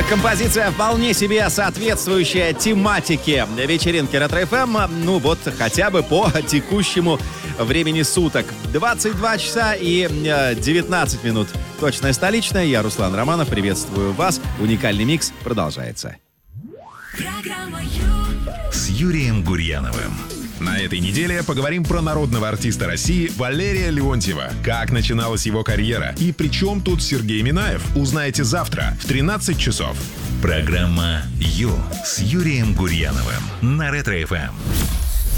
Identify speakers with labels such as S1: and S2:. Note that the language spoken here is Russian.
S1: Композиция вполне себе соответствующая тематике вечеринки Ретро-ФМ. Ну вот, хотя бы по текущему времени суток. 22 часа и 19 минут. Точная столичная. Я Руслан Романов. Приветствую вас. Уникальный микс продолжается.
S2: С Юрием Гурьяновым. На этой неделе поговорим про народного артиста России Валерия Леонтьева. Как начиналась его карьера и при чем тут Сергей Минаев, узнаете завтра в 13 часов. Программа «Ю» с Юрием Гурьяновым на Ретро-ФМ.